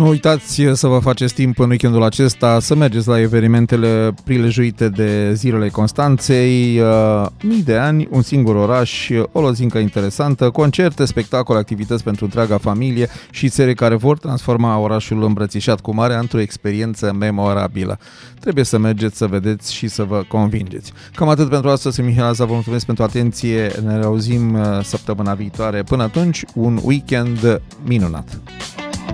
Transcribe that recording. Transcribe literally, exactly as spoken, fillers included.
Nu uitați să vă faceți timp în weekendul acesta, să mergeți la evenimentele prilejuite de Zilele Constanței, mii de ani, un singur oraș, o lozincă interesantă, concerte, spectacole, activități pentru întreaga familie și serii care vor transforma orașul îmbrățișat cu marea într-o experiență memorabilă. Trebuie să mergeți, să vedeți și să vă convingeți. Cam atât pentru astăzi, sunt Mihai Laza, vă mulțumesc pentru atenție, ne reauzim săptămâna viitoare. Până atunci, un weekend minunat!